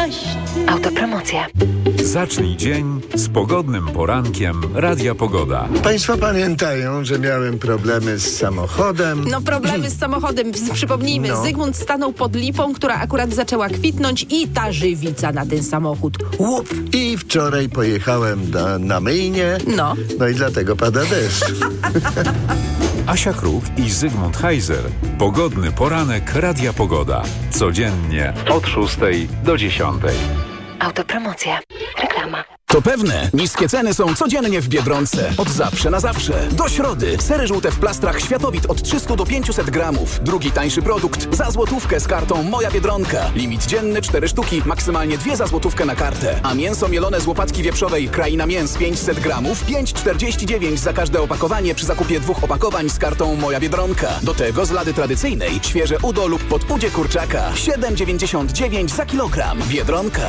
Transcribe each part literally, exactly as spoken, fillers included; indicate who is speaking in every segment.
Speaker 1: byłaś ty.
Speaker 2: Autopromocja.
Speaker 3: Zacznij dzień z pogodnym porankiem Radia Pogoda.
Speaker 4: Państwo pamiętają, że miałem problemy z samochodem.
Speaker 5: No problemy z samochodem, przypomnijmy,
Speaker 4: No.
Speaker 5: Zygmunt stanął pod lipą, która akurat zaczęła kwitnąć i ta żywica na ten samochód. Łup!
Speaker 4: I wczoraj pojechałem na, na myjnię.
Speaker 5: No.
Speaker 4: No i dlatego pada deszcz.
Speaker 3: Asia Kruk i Zygmunt Heiser. Pogodny poranek Radia Pogoda. Codziennie od szóstej do dziesiątej.
Speaker 2: Autopromocja. Reklama.
Speaker 6: To pewne, niskie ceny są codziennie w Biedronce. Od zawsze na zawsze. Do środy. Sery żółte w plastrach Światowit od trzysta do pięciuset gramów. Drugi tańszy produkt za złotówkę z kartą Moja Biedronka. Limit dzienny cztery sztuki, maksymalnie dwie za złotówkę na kartę. A mięso mielone z łopatki wieprzowej Kraina Mięs pięćset gramów, pięć czterdzieści dziewięć za każde opakowanie przy zakupie dwóch opakowań z kartą Moja Biedronka. Do tego z lady tradycyjnej świeże udo lub podudzie kurczaka siedem dziewięćdziesiąt dziewięć za kilogram. Biedronka.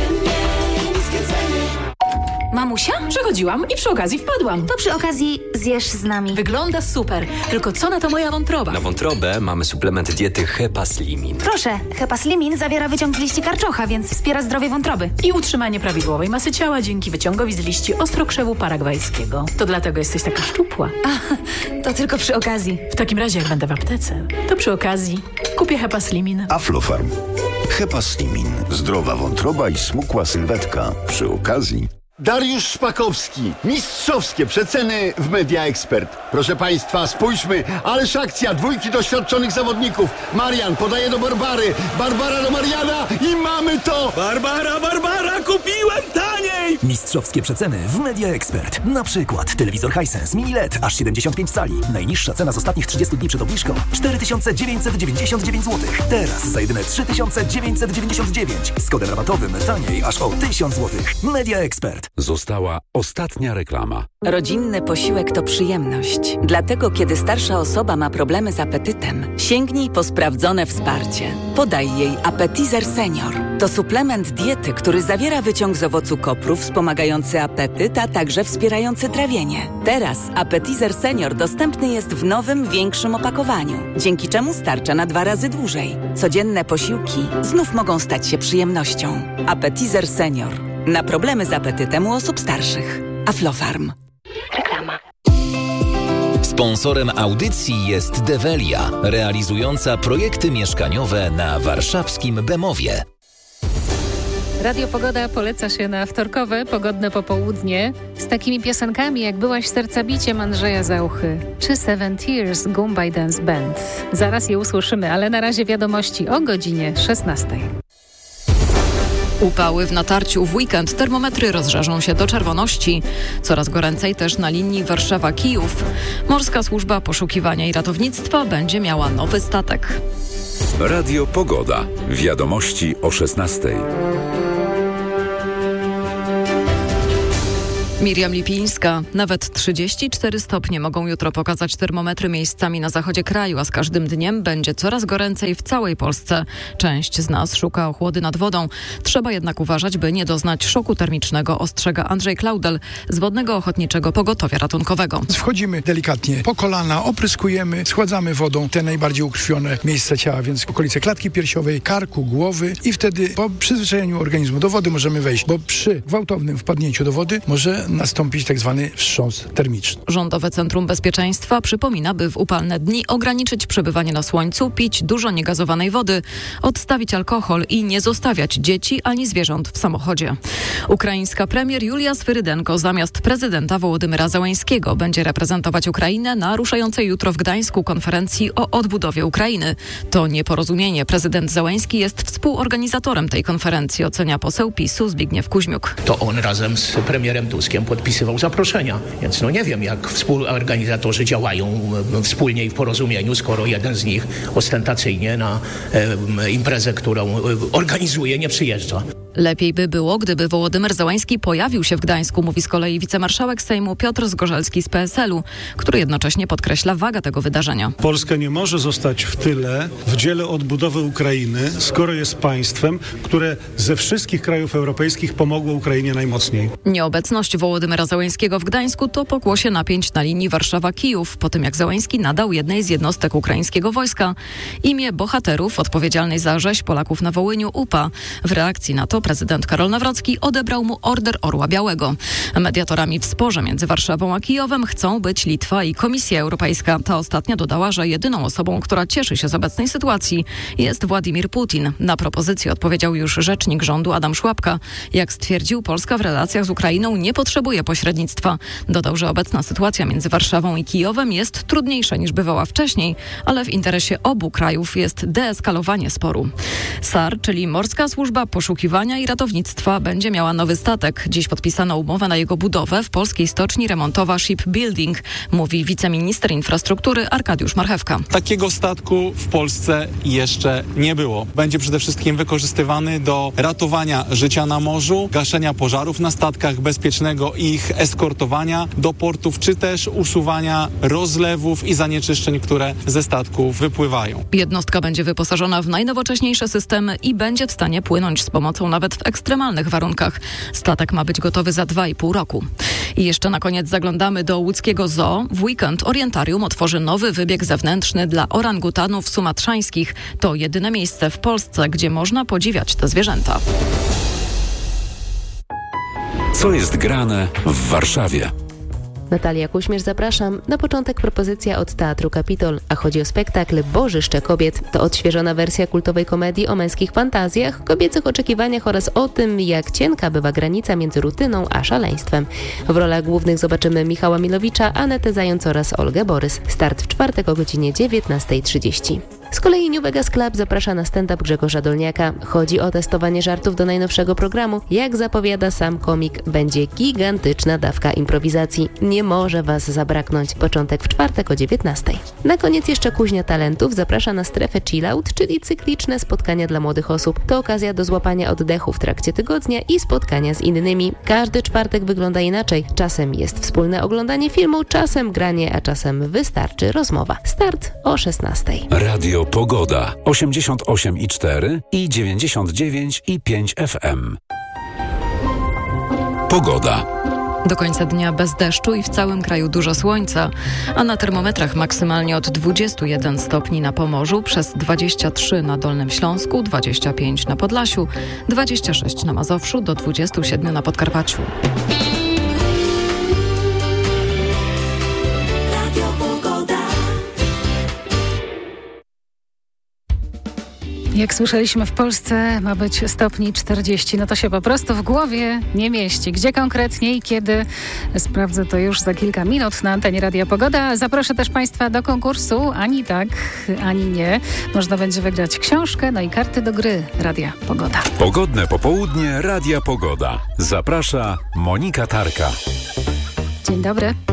Speaker 7: Mamusia? Przechodziłam i przy okazji wpadłam.
Speaker 8: To przy okazji zjesz z nami.
Speaker 7: Wygląda super, tylko co na to moja wątroba?
Speaker 9: Na wątrobę mamy suplement diety Hepaslimin.
Speaker 8: Proszę, Hepaslimin zawiera wyciąg z liści karczocha, więc wspiera zdrowie wątroby.
Speaker 7: I utrzymanie prawidłowej masy ciała dzięki wyciągowi z liści ostrokrzewu paragwajskiego. To dlatego jesteś taka szczupła.
Speaker 8: A, to tylko przy okazji.
Speaker 7: W takim razie, jak będę w aptece, to przy okazji kupię Hepaslimin.
Speaker 10: Aflofarm. Hepaslimin. Zdrowa wątroba i smukła sylwetka. Przy okazji...
Speaker 11: Dariusz Szpakowski. Mistrzowskie przeceny w Media Expert. Proszę Państwa, spójrzmy. Ależ akcja dwójki doświadczonych zawodników. Marian podaje do Barbary. Barbara do Mariana i mamy to!
Speaker 12: Barbara, Barbara, kupiłem taniej!
Speaker 13: Mistrzowskie przeceny w Media Expert. Na przykład telewizor Hisense Mini L E D aż siedemdziesiąt pięć cali. Najniższa cena z ostatnich trzydziestu dni przed obniżką cztery tysiące dziewięćset dziewięćdziesiąt dziewięć złotych. Teraz za jedyne trzy tysiące dziewięćset dziewięćdziesiąt dziewięć. Z kodem rabatowym taniej aż o tysiąc złotych. Media Expert.
Speaker 3: Została ostatnia reklama.
Speaker 14: Rodzinny posiłek to przyjemność. Dlatego, kiedy starsza osoba ma problemy z apetytem, sięgnij po sprawdzone wsparcie. Podaj jej Appetizer Senior. To suplement diety, który zawiera wyciąg z owocu kopru wspomagający apetyt, a także wspierający trawienie. Teraz Appetizer Senior dostępny jest w nowym, większym opakowaniu, dzięki czemu starcza na dwa razy dłużej. Codzienne posiłki znów mogą stać się przyjemnością. Appetizer Senior. Na problemy z apetytem u osób starszych. Aflofarm.
Speaker 2: Reklama.
Speaker 15: Sponsorem audycji jest Develia, realizująca projekty mieszkaniowe na warszawskim Bemowie.
Speaker 16: Radio Pogoda poleca się na wtorkowe, pogodne popołudnie z takimi piosenkami jak Byłaś serca biciem Andrzeja Zauchy czy Seven Tears Goombay Dance Band. Zaraz je usłyszymy, ale na razie wiadomości o godzinie szesnastej.
Speaker 17: Upały w natarciu w weekend. Termometry rozżarzą się do czerwoności. Coraz goręcej też na linii Warszawa-Kijów. Morska Służba Poszukiwania i Ratownictwa będzie miała nowy statek.
Speaker 3: Radio Pogoda. Wiadomości o szesnastej.
Speaker 17: Miriam Lipińska. Nawet trzydzieści cztery stopnie mogą jutro pokazać termometry miejscami na zachodzie kraju, a z każdym dniem będzie coraz goręcej w całej Polsce. Część z nas szuka ochłody nad wodą. Trzeba jednak uważać, by nie doznać szoku termicznego, ostrzega Andrzej Klaudel z Wodnego Ochotniczego Pogotowia Ratunkowego.
Speaker 18: Wchodzimy delikatnie po kolana, opryskujemy, schładzamy wodą te najbardziej ukrwione miejsca ciała, więc okolice klatki piersiowej, karku, głowy i wtedy po przyzwyczajeniu organizmu do wody możemy wejść, bo przy gwałtownym wpadnięciu do wody może nastąpić tak zwany wstrząs termiczny.
Speaker 17: Rządowe Centrum Bezpieczeństwa przypomina, by w upalne dni ograniczyć przebywanie na słońcu, pić dużo niegazowanej wody, odstawić alkohol i nie zostawiać dzieci ani zwierząt w samochodzie. Ukraińska premier Julia Swyrydenko zamiast prezydenta Wołodymyra Zełenskiego będzie reprezentować Ukrainę na ruszającej jutro w Gdańsku konferencji o odbudowie Ukrainy. To nieporozumienie. Prezydent Zełenski jest współorganizatorem tej konferencji, ocenia poseł PiSu Zbigniew Kuźmiuk.
Speaker 19: To on razem z premierem Tuskiem podpisywał zaproszenia, więc no nie wiem, jak współorganizatorzy działają wspólnie i w porozumieniu, skoro jeden z nich ostentacyjnie na e, imprezę, którą organizuje, nie przyjeżdża.
Speaker 17: Lepiej by było, gdyby Wołodymyr Zełański pojawił się w Gdańsku, mówi z kolei wicemarszałek Sejmu Piotr Zgorzelski z P S L u, który jednocześnie podkreśla wagę tego wydarzenia.
Speaker 20: Polska nie może zostać w tyle w dziele odbudowy Ukrainy, skoro jest państwem, które ze wszystkich krajów europejskich pomogło Ukrainie najmocniej.
Speaker 17: Nieobecność Wołodymyra Zełańskiego w Gdańsku to pokłosie napięć na linii Warszawa-Kijów, po tym jak Zełański nadał jednej z jednostek ukraińskiego wojska imię bohaterów odpowiedzialnej za rzeź Polaków na Wołyniu U P A. W reakcji na to prezydent Karol Nawrocki odebrał mu Order Orła Białego. Mediatorami w sporze między Warszawą a Kijowem chcą być Litwa i Komisja Europejska. Ta ostatnia dodała, że jedyną osobą, która cieszy się z obecnej sytuacji, jest Władimir Putin. Na propozycję odpowiedział już rzecznik rządu Adam Szłapka. Jak stwierdził, Polska w relacjach z Ukrainą nie potrzebuje pośrednictwa. Dodał, że obecna sytuacja między Warszawą i Kijowem jest trudniejsza niż bywała wcześniej, ale w interesie obu krajów jest deeskalowanie sporu. S A R, czyli Morska Służba Poszukiwania i Ratownictwa, będzie miała nowy statek. Dziś podpisano umowę na jego budowę w polskiej stoczni remontowa Shipbuilding, mówi wiceminister infrastruktury Arkadiusz Marchewka.
Speaker 1: Takiego statku w Polsce jeszcze nie było. Będzie przede wszystkim wykorzystywany do ratowania życia na morzu, gaszenia pożarów na statkach, bezpiecznego ich eskortowania do portów, czy też usuwania rozlewów i zanieczyszczeń, które ze statków wypływają.
Speaker 17: Jednostka będzie wyposażona w najnowocześniejsze systemy i będzie w stanie płynąć z pomocą nawet w ekstremalnych warunkach. Statek ma być gotowy za dwa i pół roku. I jeszcze na koniec zaglądamy do łódzkiego zoo. W weekend Orientarium otworzy nowy wybieg zewnętrzny dla orangutanów sumatrzańskich. To jedyne miejsce w Polsce, gdzie można podziwiać te zwierzęta.
Speaker 3: Co jest grane w Warszawie?
Speaker 2: Natalia Kuśmierz, zapraszam. Na początek propozycja od Teatru Kapitol, a chodzi o spektakl Bożyszcze kobiet. To odświeżona wersja kultowej komedii o męskich fantazjach, kobiecych oczekiwaniach oraz o tym, jak cienka bywa granica między rutyną a szaleństwem. W rolach głównych zobaczymy Michała Milowicza, Anetę Zając oraz Olgę Borys. Start w czwartek o godzinie dziewiętnasta trzydzieści. Z kolei New Vegas Club zaprasza na stand-up Grzegorza Dolniaka. Chodzi o testowanie żartów do najnowszego programu. Jak zapowiada sam komik, będzie gigantyczna dawka improwizacji. Nie może Was zabraknąć. Początek w czwartek o dziewiętnastej. Na koniec jeszcze Kuźnia Talentów zaprasza na strefę chillout, czyli cykliczne spotkania dla młodych osób. To okazja do złapania oddechu w trakcie tygodnia i spotkania z innymi. Każdy czwartek wygląda inaczej. Czasem jest wspólne oglądanie filmu, czasem granie, a czasem wystarczy rozmowa. Start o szesnastej.
Speaker 3: Radio Pogoda osiemdziesiąt osiem i cztery i dziewięćdziesiąt dziewięć i pięć F M. Pogoda.
Speaker 17: Do końca dnia bez deszczu i w całym kraju dużo słońca, a na termometrach maksymalnie od dwudziestu jeden stopni na Pomorzu, przez dwadzieścia trzy na Dolnym Śląsku, dwadzieścia pięć na Podlasiu, dwadzieścia sześć na Mazowszu, do dwudziestu siedmiu na Podkarpaciu.
Speaker 16: Jak słyszeliśmy, w Polsce ma być stopni czterdzieści. No to się po prostu w głowie nie mieści. Gdzie konkretnie i kiedy? Sprawdzę to już za kilka minut na antenie Radia Pogoda. Zaproszę też Państwa do konkursu. Ani tak, ani nie. Można będzie wygrać książkę, no i karty do gry Radia Pogoda.
Speaker 3: Pogodne popołudnie Radia Pogoda. Zaprasza Monika Tarka.
Speaker 16: Dzień dobry.